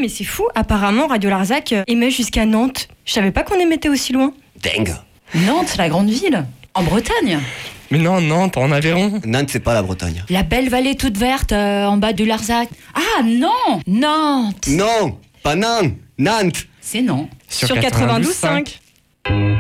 mais c'est fou, apparemment Radio Larzac émet jusqu'à Nantes. Je savais pas qu'on émettait aussi loin. Dingue. Nantes, la grande ville, en Bretagne. Mais non, Nantes, en Aveyron. Nantes, c'est pas la Bretagne. La belle vallée toute verte en bas du Larzac. Ah non, Nantes. Non, pas Nantes, Nantes. C'est non. Sur 92.5.